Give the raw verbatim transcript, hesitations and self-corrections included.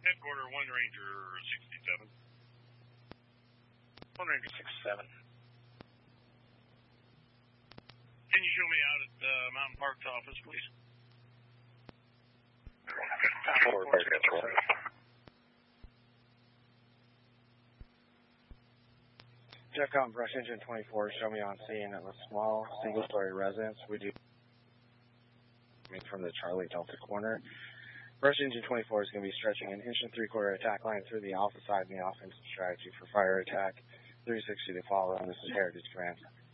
Headquarter one Ranger sixty-seven. one Ranger sixty-seven. Can you show me out at the uh, Mountain Park's office, please? Mountain Park, that's right. Jeffcom Brush Engine twenty-four, show me on scene at a small single-story residence. We do from the Charlie Delta corner. Brush Engine twenty-four is going to be stretching an inch and three-quarter attack line through the alpha side in the offensive strategy for fire attack. three sixty to follow, and this is Heritage Command.